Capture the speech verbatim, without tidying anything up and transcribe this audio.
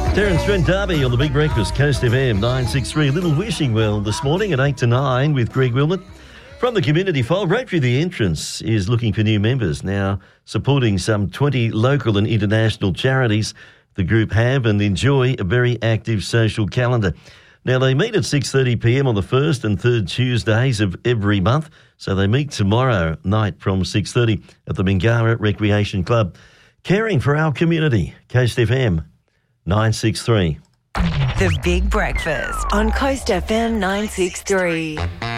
Terence Trent Darby on the Big Breakfast, Coast F M nine sixty-three. A little wishing well this morning at eight to nine with Greg Wilmot. From the community fold, Rotary The Entrance is looking for new members, now supporting some twenty local and international charities. The group have and enjoy a very active social calendar. Now, they meet at six thirty p m on the first and third Tuesdays of every month, so they meet tomorrow night from six thirty at the Mingara Recreation Club. Caring for our community, Coast F M nine sixty-three. The Big Breakfast on Coast F M nine sixty-three.